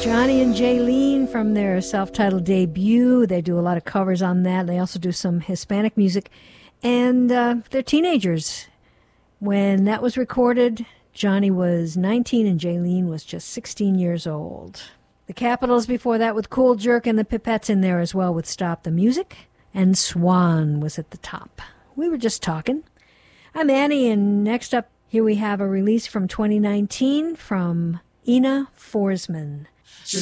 Johnny and Jaylene from their self-titled debut. They do a lot of covers on that. They also do some Hispanic music. And they're teenagers. When that was recorded, Johnny was 19 and Jaylene was just 16 years old. The Capitals before that with Cool Jerk and the Pipettes in there as well with Stop the Music. And Swan was at the top. We were just talking. I'm Annie, and next up, here we have a release from 2019 from Ina Forsman. She